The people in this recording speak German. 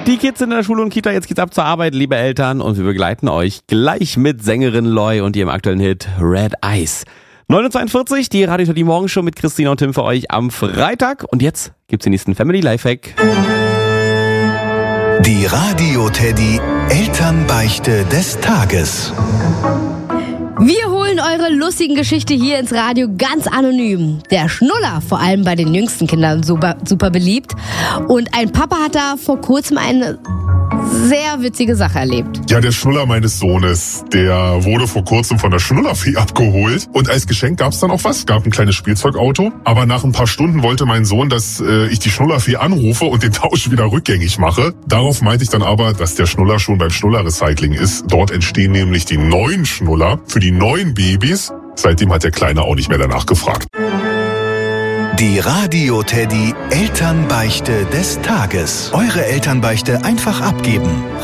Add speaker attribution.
Speaker 1: Die Kids sind in der Schule und Kita, jetzt geht's ab zur Arbeit, liebe Eltern, und wir begleiten euch gleich mit Sängerin Loy und ihrem aktuellen Hit Red Eyes. 9:42 Uhr, die Radio die Morgenshow mit Christina und Tim für euch am Freitag. Und jetzt gibt's den nächsten Family Lifehack.
Speaker 2: Die Radio Teddy Elternbeichte des Tages.
Speaker 3: Wir holen eure lustigen Geschichte hier ins Radio ganz anonym. Der Schnuller, vor allem bei den jüngsten Kindern, super beliebt. Und ein Papa hat da vor kurzem eine sehr witzige Sache erlebt.
Speaker 4: Ja, der Schnuller meines Sohnes, der wurde vor kurzem von der Schnullerfee abgeholt. Und als Geschenk gab's dann auch was, gab ein kleines Spielzeugauto. Aber nach ein paar Stunden wollte mein Sohn, dass ich die Schnullerfee anrufe und den Tausch wieder rückgängig mache. Darauf meinte ich dann aber, dass der Schnuller schon beim Schnullerrecycling ist. Dort entstehen nämlich die neuen Schnuller für die neuen Babys. Seitdem hat der Kleine auch nicht mehr danach gefragt.
Speaker 2: Die Radio Teddy Elternbeichte des Tages. Eure Elternbeichte einfach abgeben.